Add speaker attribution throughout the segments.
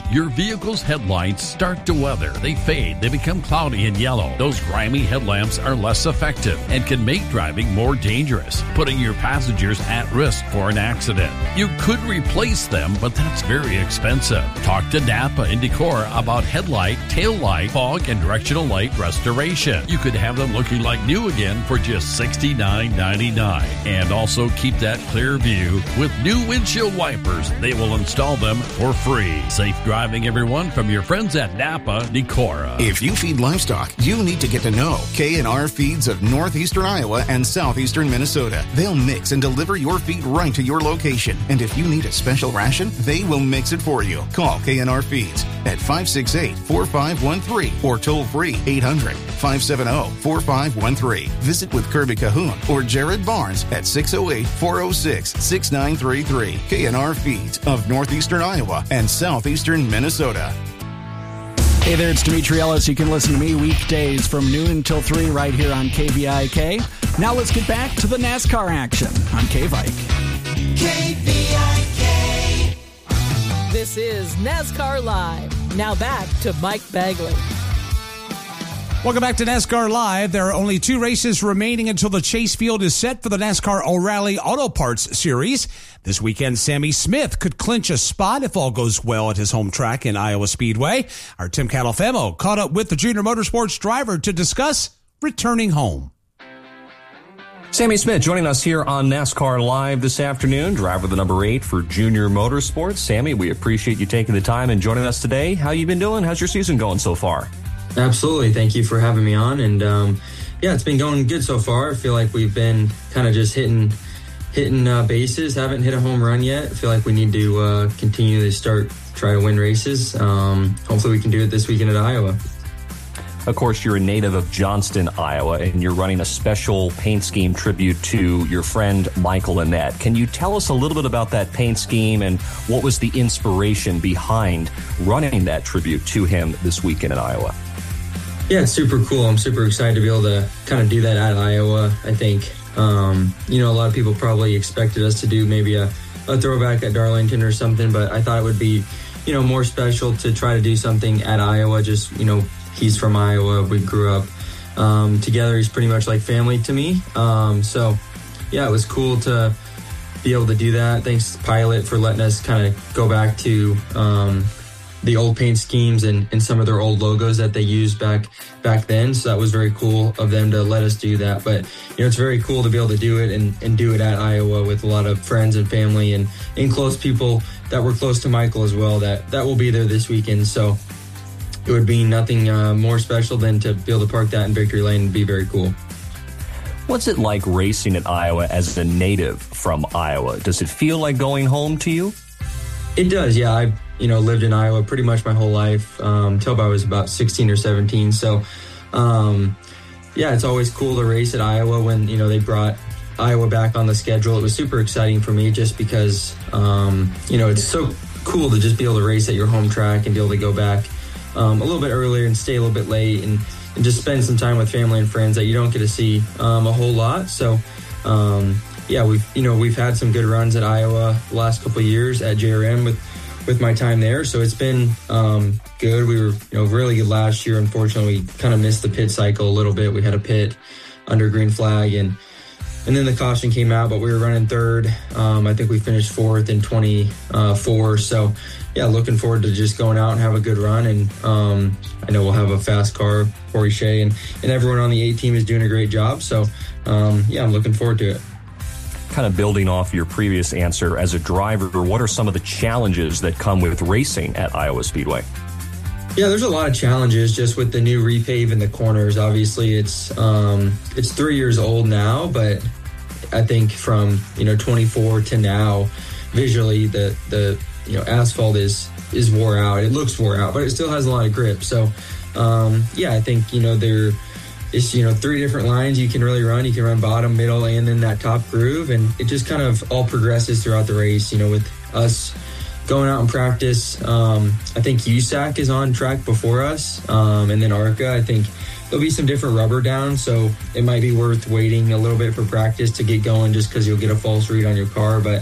Speaker 1: Your vehicle's headlights start to weather. They fade. They become cloudy and yellow. Those grimy headlamps are less effective and can make driving more dangerous, putting your passengers at risk for an accident. You could replace them, but that's very expensive. Talk to Napa and Decorah about headlight, tail light, fog, and directional light restoration. You could have them looking like new again for just $69.99. And also keep that clear view with new windshield wipers. They will install them for free. Safe driving, everyone, from your friends at Napa Decorah.
Speaker 2: If you feed livestock, you need to get to know K&R Feeds of northeastern Iowa and southeastern Minnesota. They'll mix and deliver your feed right to your location. And if you need a special ration, they will mix it for you. Call K&R Feeds at 568-4513 or toll free 800-570-4513. Visit with Kirby Cahoon or Jared Barnes at 608-406-6933. K&R Feeds of northeastern Iowa and southeastern Minnesota.
Speaker 3: Hey there, it's Dimitri Ellis. You can listen to me weekdays from noon until 3 right here on KVIK. Now let's get back to the NASCAR action on KVIK.
Speaker 4: KVIK. This is NASCAR Live. Now back to Mike Bagley.
Speaker 5: Welcome back to NASCAR Live. There are only 2 races remaining until the chase field is set for the NASCAR O'Reilly Auto Parts Series. This weekend, Sammy Smith could clinch a spot if all goes well at his home track in Iowa Speedway. Our Tim Catalfemo caught up with the Junior Motorsports driver to discuss returning home.
Speaker 6: Sammy Smith joining us here on NASCAR Live this afternoon, driver the number 8 for Junior Motorsports. Sammy, we appreciate you taking the time and joining us today. How you been doing? How's your season going so far?
Speaker 7: Absolutely. Thank you for having me on. And yeah, it's been going good so far. I feel like we've been kind of just hitting bases. Haven't hit a home run yet. I feel like we need to continue to try to win races. Hopefully we can do it this weekend at Iowa.
Speaker 6: Of course, you're a native of Johnston, Iowa, and you're running a special paint scheme tribute to your friend Michael Annett. Can you tell us a little bit about that paint scheme and what was the inspiration behind running that tribute to him this weekend in Iowa?
Speaker 7: Yeah, it's super cool. I'm super excited to be able to kind of do that at Iowa. I think, a lot of people probably expected us to do maybe a throwback at Darlington or something, but I thought it would be, more special to try to do something at Iowa. Just, he's from Iowa. We grew up together. He's pretty much like family to me. So, yeah, it was cool to be able to do that. Thanks, Pilot, for letting us kind of go back to the old paint schemes and some of their old logos that they used back then. So that was very cool of them to let us do that. But, it's very cool to be able to do it and do it at Iowa with a lot of friends and family and close people that were close to Michael as well that will be there this weekend. So it would be nothing more special than to be able to park that in Victory Lane and be very cool.
Speaker 6: What's it like racing at Iowa as a native from Iowa? Does it feel like going home to you?
Speaker 7: It does, yeah. I lived in Iowa pretty much my whole life till I was about 16 or 17. So, yeah, it's always cool to race at Iowa when, they brought Iowa back on the schedule. It was super exciting for me just because, it's so cool to just be able to race at your home track and be able to go back a little bit earlier and stay a little bit late and just spend some time with family and friends that you don't get to see a whole lot. So, yeah, we've had some good runs at Iowa the last couple of years at JRM with my time there. So it's been good. We were really good last year. Unfortunately, we kind of missed the pit cycle a little bit. We had a pit under green flag and then the caution came out, but we were running third. I think we finished fourth in 24. So yeah, looking forward to just going out and have a good run. And I know we'll have a fast car. Corey Shea and everyone on the A team is doing a great job. So yeah, I'm looking forward to it.
Speaker 6: Kind of building off your previous answer, as a driver, what are some of the challenges that come with racing at Iowa Speedway?
Speaker 7: Yeah, there's a lot of challenges just with the new repave in the corners. Obviously, it's 3 years old now, but I think from 24 to now, visually the asphalt is wore out. It looks wore out, but it still has a lot of grip. So yeah, I think there is 3 different lines you can really run. You can run bottom, middle, and then that top groove, and it just kind of all progresses throughout the race. With us going out in practice, I think USAC is on track before us, and then ARCA. I think there'll be some different rubber down, so it might be worth waiting a little bit for practice to get going, just because you'll get a false read on your car. But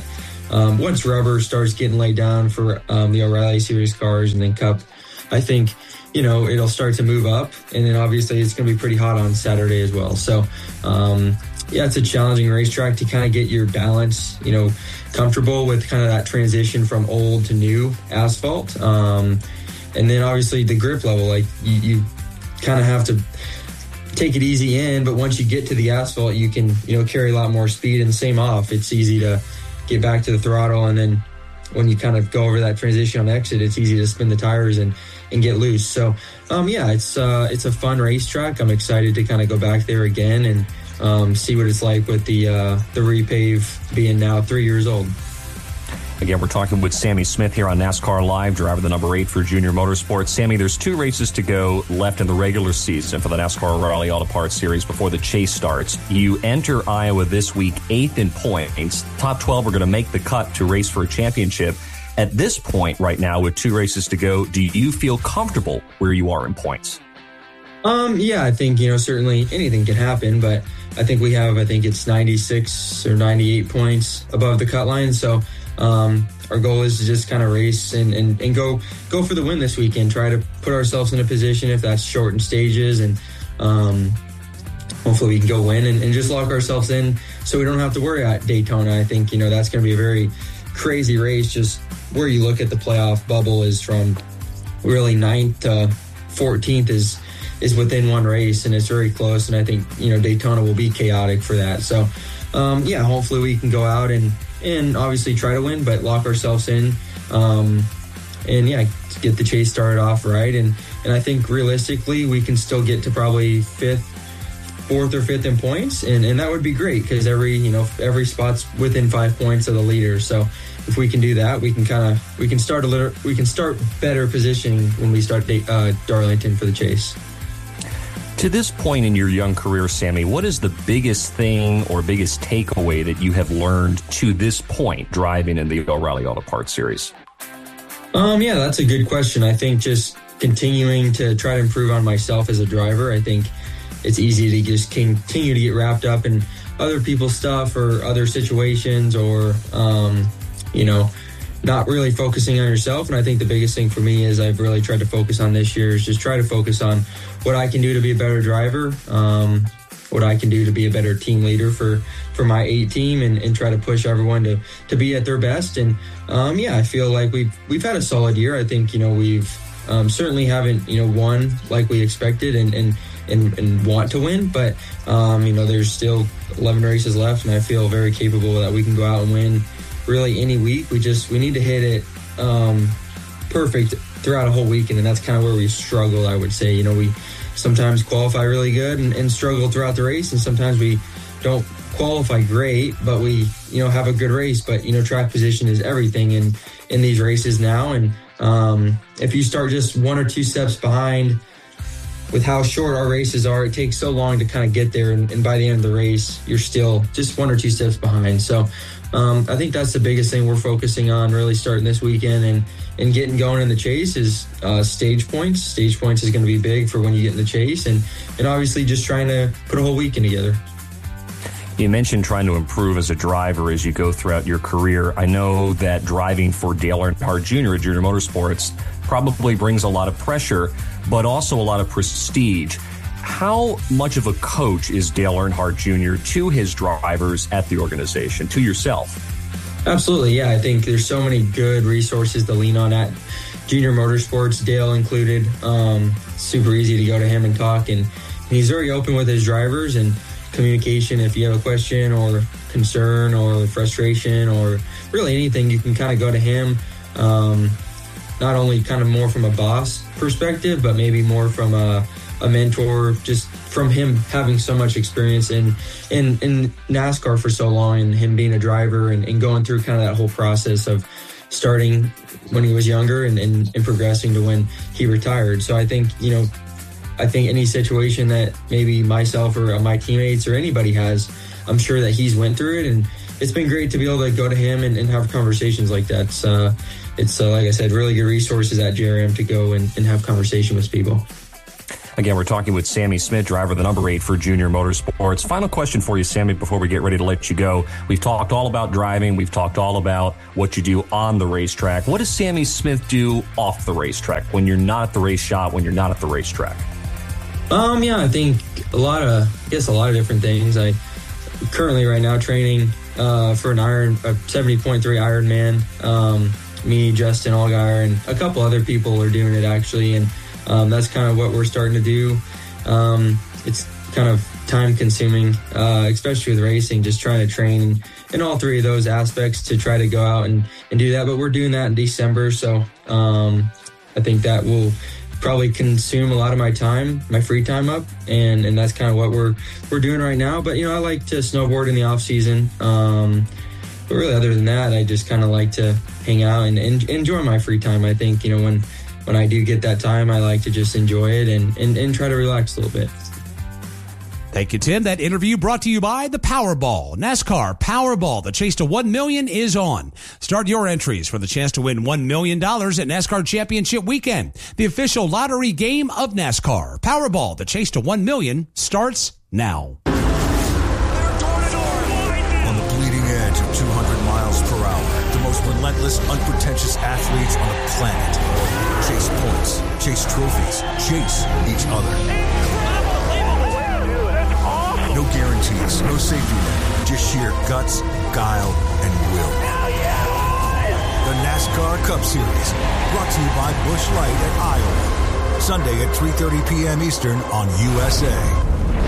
Speaker 7: once rubber starts getting laid down for the O'Reilly Series cars and then Cup, I think, it'll start to move up. And then obviously it's going to be pretty hot on Saturday as well. So, it's a challenging racetrack to kind of get your balance, comfortable with kind of that transition from old to new asphalt. And then obviously the grip level, like you kind of have to take it easy in, but once you get to the asphalt, you can, carry a lot more speed, and same off. It's easy to get back to the throttle, and then when you kind of go over that transition on exit, it's easy to spin the tires and get loose. So, it's a fun racetrack. I'm excited to kind of go back there again and see what it's like with the repave being now 3 years old.
Speaker 6: Again, we're talking with Sammy Smith here on NASCAR Live, driver the number 8 for Junior Motorsports. Sammy, there's 2 races to go left in the regular season for the NASCAR O'Reilly Auto Parts Series before the chase starts. You enter Iowa this week 8th in points. Top 12 are going to make the cut to race for a championship. At this point right now, with 2 races to go, do you feel comfortable where you are in points?
Speaker 7: I think, certainly anything can happen, but I think it's 96 or 98 points above the cut line. So, our goal is to just kind of race and go for the win this weekend, try to put ourselves in a position if that's shortened stages, and hopefully we can go win and just lock ourselves in so we don't have to worry at Daytona. I think, that's going to be a very crazy race. Just where you look at the playoff bubble is from really 9th to 14th is within one race, and it's very close. And I think, Daytona will be chaotic for that. So, hopefully we can go out and obviously try to win, but lock ourselves in, get the chase started off right. And I think realistically, we can still get to probably 4th or 5th in points. And that would be great because every spot's within 5 points of the leader. So if we can do that, we can start better positioning when we start Darlington for the chase.
Speaker 6: To this point in your young career, Sammy, what is the biggest thing or biggest takeaway that you have learned to this point driving in the O'Reilly Auto Parts Series?
Speaker 7: That's a good question. I think just continuing to try to improve on myself as a driver. I think it's easy to just continue to get wrapped up in other people's stuff or other situations or, not really focusing on yourself. And I think the biggest thing for me is I've really tried to focus on this year is just try to focus on what I can do to be a better driver, what I can do to be a better team leader for my 8 team and try to push everyone to be at their best. And I feel like we've had a solid year. I think, we've certainly haven't, won like we expected and want to win, but there's still 11 races left, and I feel very capable that we can go out and win really any week. We need to hit it perfect throughout a whole weekend, and that's kind of where we struggle, I would say. We sometimes qualify really good and struggle throughout the race, and sometimes we don't qualify great, but we have a good race. But track position is everything in these races now, and if you start just 1 or 2 steps behind with how short our races are, it takes so long to kind of get there, and by the end of the race you're still just 1 or 2 steps behind. So I think that's the biggest thing we're focusing on really starting this weekend and getting going in the chase is stage points. Stage points is going to be big for when you get in the chase, and obviously just trying to put a whole weekend together.
Speaker 6: You mentioned trying to improve as a driver as you go throughout your career. I know that driving for Dale Earnhardt Jr. at Junior Motorsports probably brings a lot of pressure, but also a lot of prestige. How much of a coach is Dale Earnhardt Jr. to his drivers at the organization, to yourself?
Speaker 7: Absolutely, yeah. I think there's so many good resources to lean on at Junior Motorsports, Dale included. Super easy to go to him and talk, and he's very open with his drivers and communication. If you have a question or concern or frustration or really anything, you can kind of go to him. Not only kind of more from a boss perspective, but maybe more from a mentor, just from him having so much experience in NASCAR for so long, and him being a driver and going through kind of that whole process of starting when he was younger and progressing to when he retired. So I think, any situation that maybe myself or my teammates or anybody has, I'm sure that he's went through it, and it's been great to be able to go to him and have conversations like that. It's like I said, really good resources at JRM to go and have conversation with people.
Speaker 6: Again, we're talking with Sammy Smith, driver of the number 8 for Junior Motorsports. Final question for you, Sammy, before we get ready to let you go. We've talked all about driving. We've talked all about what you do on the racetrack. What does Sammy Smith do off the racetrack when you're not at the race shop, when you're not at the racetrack?
Speaker 7: I think a lot of different things. I currently right now training for a 70.3 Ironman. Me, Justin Allgaier, and a couple other people are doing it actually, and that's kind of what we're starting to do. It's kind of time consuming, especially with racing, just trying to train in all three of those aspects to try to go out and do that. But we're doing that in December, so I think that will probably consume a lot of my time, my free time up, and that's kind of what we're doing right now. But I like to snowboard in the off season. But really, other than that, I just kind of like to hang out and enjoy my free time. I think when I do get that time, I like to just enjoy it and try to relax a little bit.
Speaker 5: Thank you, Tim. That interview brought to you by the Powerball. NASCAR Powerball. The chase to $1 million is on. Start your entries for the chance to win $1 million at NASCAR Championship Weekend, the official lottery game of NASCAR. Powerball. The chase to $1 million starts now.
Speaker 8: On the bleeding edge of 200 miles per hour, the most relentless, unpretentious athletes on the planet chase points, chase trophies, chase each other. No guarantees, no safety net, just sheer guts, guile, and will. The NASCAR Cup Series, brought to you by Busch Light at Iowa. Sunday at 3:30 p.m. Eastern on USA.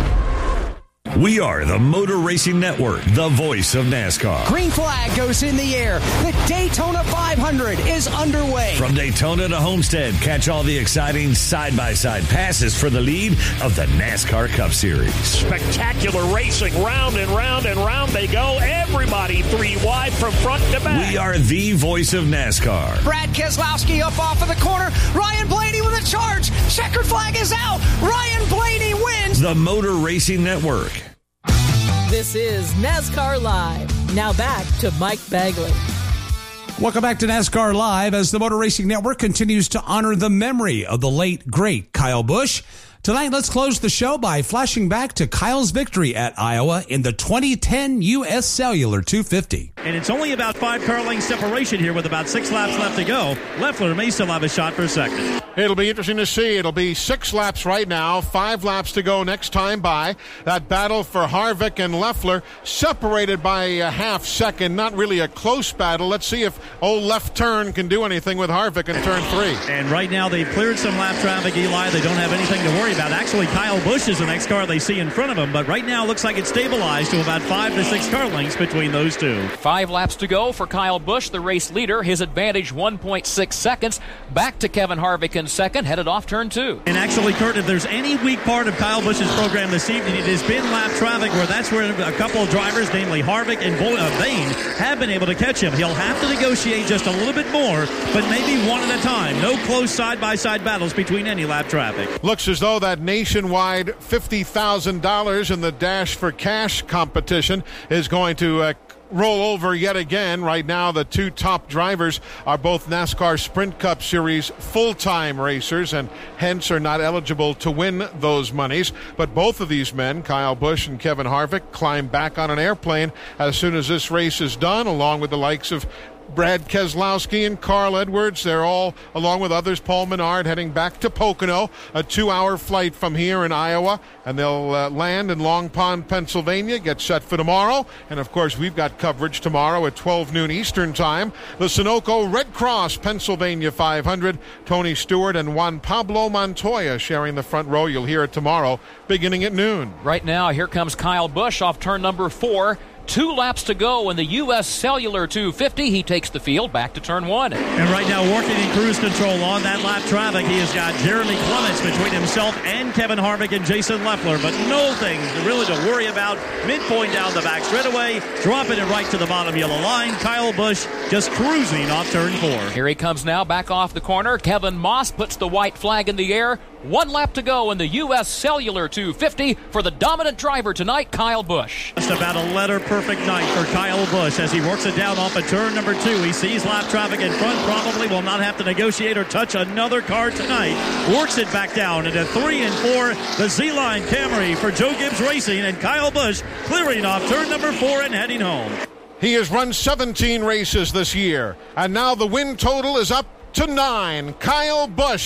Speaker 9: We are the Motor Racing Network, the voice of NASCAR.
Speaker 3: Green flag goes in the air. The Daytona 500 is underway.
Speaker 9: From Daytona to Homestead, catch all the exciting side-by-side passes for the lead of the NASCAR Cup Series.
Speaker 10: Spectacular racing, round and round and round they go. Everybody 3 wide from front to back.
Speaker 9: We are the voice of NASCAR.
Speaker 3: Brad Keselowski up off of the corner. Ryan Blaney with a charge. Checkered flag is out. Ryan Blaney wins.
Speaker 9: The Motor Racing Network.
Speaker 4: This is NASCAR Live. Now back to Mike Bagley.
Speaker 5: Welcome back to NASCAR Live as the Motor Racing Network continues to honor the memory of the late, great Kyle Busch. Tonight, let's close the show by flashing back to Kyle's victory at Iowa in the 2010 U.S. Cellular 250.
Speaker 10: And it's only about 5 car lengths separation here with about 6 laps left to go. Leffler may still have a shot for a second.
Speaker 11: It'll be interesting to see. It'll be 6 laps right now, 5 laps to go next time by. That battle for Harvick and Leffler separated by a half second. Not really a close battle. Let's see if old left turn can do anything with Harvick in turn 3.
Speaker 10: And right now they've cleared some lap traffic, Eli. They don't have anything to worry about. Actually, Kyle Busch is the next car they see in front of them, but right now it looks like it's stabilized to about 5 to 6 car lengths between those two.
Speaker 12: 5 laps to go for Kyle Busch, the race leader. His advantage 1.6 seconds. Back to Kevin Harvick in second, headed off turn 2.
Speaker 10: And actually, Kurt, if there's any weak part of Kyle Busch's program this evening, it has been lap traffic, where that's where a couple of drivers, namely Harvick and Vane, have been able to catch him. He'll have to negotiate just a little bit more, but maybe one at a time. No close side-by-side battles between any lap traffic.
Speaker 11: Looks as though that nationwide $50,000 in the Dash for Cash competition is going to roll over yet again. Right now, the 2 top drivers are both NASCAR Sprint Cup Series full-time racers and hence are not eligible to win those monies. But both of these men, Kyle Busch and Kevin Harvick, climb back on an airplane as soon as this race is done, along with the likes of Brad Keselowski and Carl Edwards. They're all, along with others, Paul Menard, heading back to Pocono, a 2-hour flight from here in Iowa, and they'll land in Long Pond, Pennsylvania, get set for tomorrow. And, of course, we've got coverage tomorrow at 12 noon Eastern Time. The Sunoco Red Cross Pennsylvania 500, Tony Stewart and Juan Pablo Montoya sharing the front row. You'll hear it tomorrow, beginning at noon.
Speaker 12: Right now, here comes Kyle Busch off turn number 4. 2 laps to go in the U.S. Cellular 250. He takes the field back to turn 1.
Speaker 10: And right now, working in cruise control on that lap traffic, he has got Jeremy Clements between himself and Kevin Harvick and Jason Leffler, but no thing really to worry about. Midpoint down the back straightaway, dropping it right to the bottom yellow line. Kyle Busch just cruising off turn 4.
Speaker 12: Here he comes now, back off the corner. Kevin Moss puts the white flag in the air. 1 lap to go in the U.S. Cellular 250 for the dominant driver tonight, Kyle Busch.
Speaker 10: Just about a letter-perfect night for Kyle Busch as he works it down off of turn number 2. He sees lap traffic in front, probably will not have to negotiate or touch another car tonight. Works it back down into 3 and 4, the Z-Line Camry for Joe Gibbs Racing, and Kyle Busch clearing off turn number 4 and heading home.
Speaker 11: He has run 17 races this year, and now the win total is up to 9. Kyle Busch